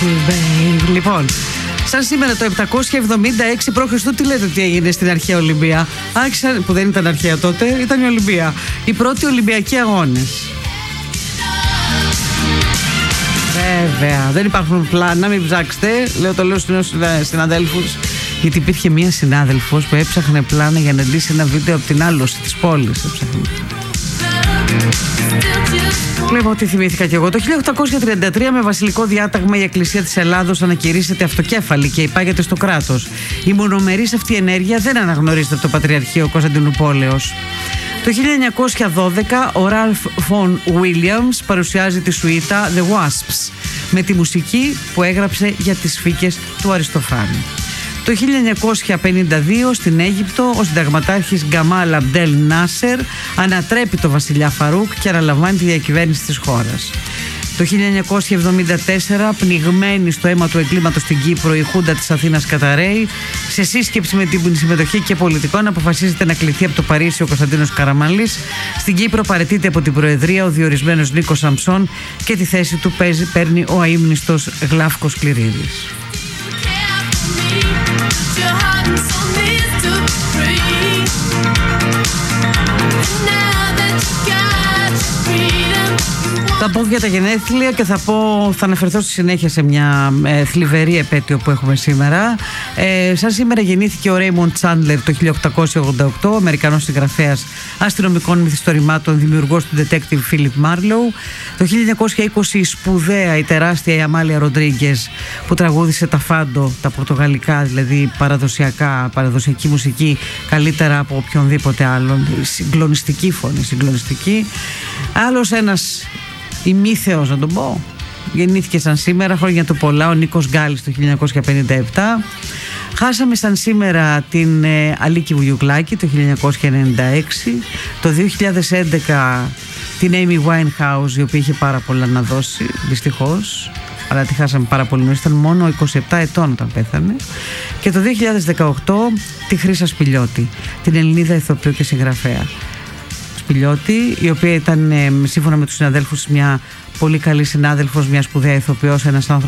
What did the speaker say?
Λοιπόν, σαν σήμερα το 776 π.Χ. τι λέτε ότι έγινε στην αρχαία Ολυμπία? Άρχισαν, που δεν ήταν αρχαία τότε, ήταν η Ολυμπία. Οι πρώτοι Ολυμπιακοί αγώνες. Βέβαια, δεν υπάρχουν πλάνα, μην ψάξετε. Το λέω στους συναδέλφους, γιατί υπήρχε μία συνάδελφος που έψαχνε πλάνα για να ντύσει ένα βίντεο από την άλωση της πόλης. Βλέπω ότι θυμήθηκα κι εγώ. Το 1833 με βασιλικό διάταγμα η Εκκλησία της Ελλάδος ανακηρύσσεται αυτοκέφαλη και υπάγεται στο κράτος. Η μονομερής αυτή ενέργεια δεν αναγνωρίζεται από το Πατριαρχείο Κωνσταντινούπολεως. Το 1912 ο Ραλφ Φον Βίλιαμς παρουσιάζει τη σουίτα The Wasps με τη μουσική που έγραψε για τις φύκες του Αριστοφάνη. Το 1952 στην Αίγυπτο ο συνταγματάρχης Γκαμάλ Αμπντέλ Νάσερ ανατρέπει το βασιλιά Φαρούκ και αναλαμβάνει τη διακυβέρνηση της χώρας. Το 1974, πνιγμένη στο αίμα του εγκλήματος στην Κύπρο, η Χούντα της Αθήνας Καταραίη, σε σύσκεψη με την συμμετοχή και πολιτικών, αποφασίζεται να κληθεί από το Παρίσι ο Κωνσταντίνος Καραμανλής. Στην Κύπρο παραιτείται από την Προεδρία ο διορισμένος Νίκος Σαμψών και τη θέση του παίρνει ο αείμνηστος Γλάφκος Κληρίδης. Θα πω για τα γενέθλια και θα αναφερθώ στη συνέχεια σε μια θλιβερή επέτειο που έχουμε σήμερα. Σαν σήμερα γεννήθηκε ο Ρέιμοντ Τσάντλερ το 1888, Αμερικανός συγγραφέας αστυνομικών μυθιστορημάτων, δημιουργός του detective Φίλιπ Μάρλοου. Το 1920 η σπουδαία, η τεράστια η Αμάλια Ροντρίγκες που τραγούδισε τα φάντο, τα πορτογαλικά, δηλαδή παραδοσιακή μουσική καλύτερα από οποιονδήποτε άλλον. Συγκλονιστική φωνή, συγκλονιστική. Άλλος ένας ημίθεος να τον πω, γεννήθηκε σαν σήμερα, χρόνια του πολλά, ο Νίκος Γκάλης το 1957. Χάσαμε σαν σήμερα την Αλίκη Βουγιουκλάκη το 1996. Το 2011 την Amy Winehouse, η οποία είχε πάρα πολλά να δώσει, δυστυχώς, αλλά τη χάσαμε πάρα πολύ νωρίς, ήταν μόνο 27 ετών όταν πέθανε. Και το 2018 τη Χρύσα Σπηλιώτη, την Ελληνίδα ηθοποιό και συγγραφέα Σπηλιώτη, η οποία ήταν σύμφωνα με τους συναδέλφους μια πολύ καλή συνάδελφος, μια σπουδαία ηθοποιός, ένας άνθρωπος